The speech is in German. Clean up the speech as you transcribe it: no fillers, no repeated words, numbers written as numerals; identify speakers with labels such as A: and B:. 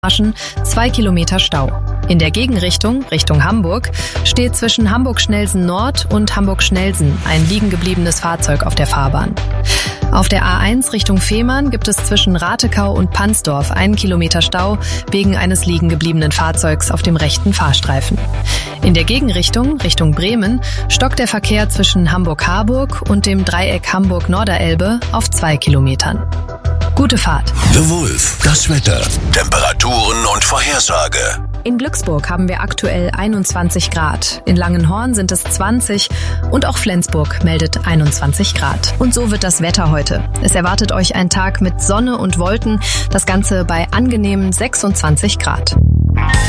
A: 2 Kilometer Stau. In der Gegenrichtung, Richtung Hamburg, steht zwischen Hamburg-Schnellsen Nord und Hamburg-Schnellsen ein liegen gebliebenes Fahrzeug auf der Fahrbahn. Auf der A1 Richtung Fehmarn gibt es zwischen Ratekau und Pansdorf 1 Kilometer Stau wegen eines liegen gebliebenen Fahrzeugs auf dem rechten Fahrstreifen. In der Gegenrichtung, Richtung Bremen, stockt der Verkehr zwischen Hamburg-Harburg und dem Dreieck Hamburg-Norderelbe auf 2 Kilometern. Gute Fahrt.
B: The Wolf, das Wetter, Temperaturen und Vorhersage.
A: In Glücksburg haben wir aktuell 21 Grad, in Langenhorn sind es 20 und auch Flensburg meldet 21 Grad. Und so wird das Wetter heute. Es erwartet euch ein Tag mit Sonne und Wolken, das Ganze bei angenehmen 26 Grad.